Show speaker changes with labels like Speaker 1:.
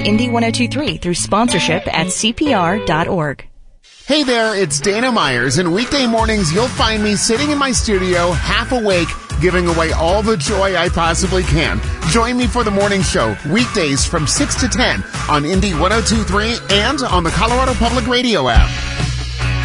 Speaker 1: Indy 102.3 through sponsorship at CPR.org.
Speaker 2: Hey there, it's Dana Myers, and weekday mornings you'll find me sitting in my studio, half awake, giving away all the joy I possibly can. Join me for the morning show, weekdays from 6 to 10 on Indy 102.3 and on the Colorado Public Radio app.